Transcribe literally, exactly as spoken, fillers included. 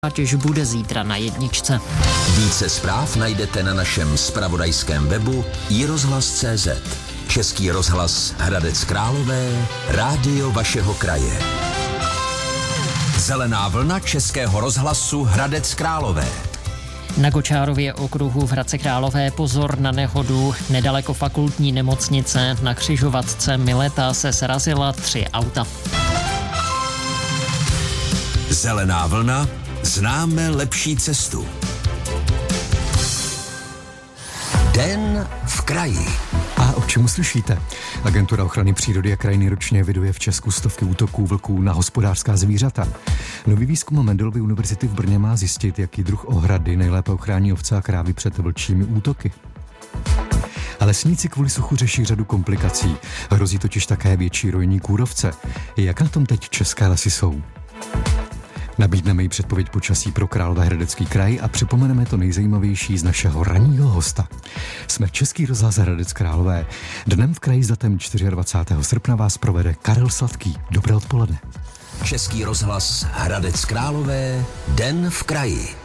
Zátěž bude zítra na jedničce. Více zpráv najdete na našem zpravodajském webu i rozhlas tečka cé zet. Český rozhlas Hradec Králové, rádio vašeho kraje. Zelená vlna Českého rozhlasu Hradec Králové. Na Kočárově okruhu v Hradci Králové pozor na nehodu. Nedaleko fakultní nemocnice na křižovatce Mileta se srazila tři auta. Zelená vlna, známe lepší cestu. Den v kraji. A o čem slyšíte? Agentura ochrany přírody a krajiny ročně eviduje v Česku stovky útoků vlků na hospodářská zvířata. Nový výzkum Mendelovy univerzity v Brně má zjistit, jaký druh ohrady nejlépe ochrání ovce a krávy před vlčími útoky. A lesníci kvůli suchu řeší řadu komplikací. Hrozí totiž také větší rojení kůrovce. Jak na tom teď české lesy jsou? Nabídneme jí předpověď počasí pro Královéhradecký kraj a připomeneme to nejzajímavější z našeho ranního hosta. Jsme Český rozhlas Hradec Králové. Dnem v kraji s datem dvacátého čtvrtého srpna vás provede Karel Sladký. Dobré odpoledne. Český rozhlas Hradec Králové, Den v kraji.